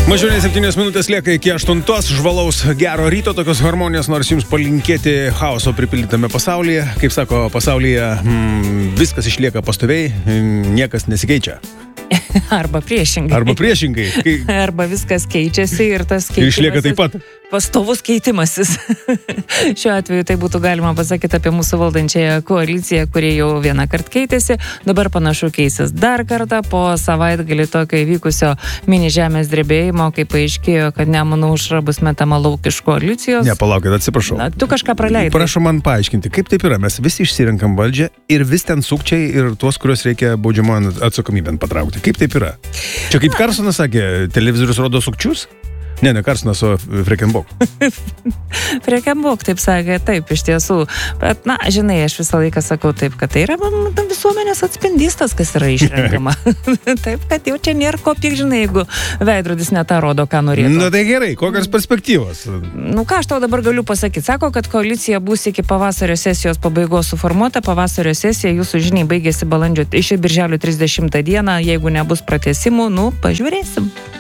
Mažiau nei 7 minutės lieka iki 8. Žvalaus gero ryto, tokios harmonijos nors jums palinkėti chaoso pripildytame pasaulyje. Kaip sako, pasaulyje viskas išlieka pastoviai, niekas nesikeičia. Arba priešingai. Arba viskas keičiasi ir tas keitimasis. Ir išlieka taip pat. Pastovus keitimasis. Šiuo atveju tai būtų galima pasakyti apie mūsų valdančiąją koaliciją, kuri jau vieną kartą keitėsi. Dabar panašu keisis dar kartą po savaitgalį tokio įvykusio mini žemės drebėjimo, kai paaiškėjo, kad Nemuno aušra bus metama lauk iš koalicijos. Ne, palaukit, atsiprašau. Na, tu kažką praleidai. Prašau man paaiškinti, kaip taip yra. Mes visi išsirenkam valdžią ir vis ten sukčiai ir tuos, kuriuos reikia baudžiamojon atsakomybėn patraukti. Kaip taip yra? Čia kaip Karsonas sakė, televizorius rodo sukčius? Ne Karsonas, o Frekenbok. Frekenbok, taip sakė, taip, iš tiesų. Bet, na, žinai, aš visą laiką sakau taip, kad tai yra visuomenės atspindys tas, kas yra išrenkama. Taip, kad jau čia nėra ko pyk, žinai, jeigu veidrodis ne tą rodo, ką norėtų. Na tai gerai, kokios perspektyvos? Nu, ką aš tau dabar galiu pasakyti? Sako, kad koalicija bus iki pavasario sesijos pabaigos suformuota. Pavasario sesija, jūsų žiniai, baigėsi birželio 30 dieną. Jeigu nebus pratęsimų, pažiūrėsim.